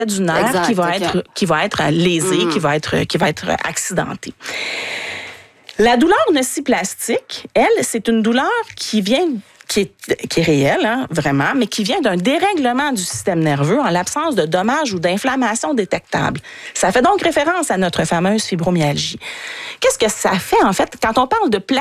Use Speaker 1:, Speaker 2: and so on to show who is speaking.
Speaker 1: du nerf
Speaker 2: Exact,
Speaker 1: qui va être lésé, qui va être accidenté. La douleur nociplastique, elle, c'est une douleur qui est réelle, hein, vraiment, mais qui vient d'un dérèglement du système nerveux en l'absence de dommages ou d'inflammation détectables. Ça fait donc référence à notre fameuse fibromyalgie. Qu'est-ce que ça fait, en fait, quand on parle de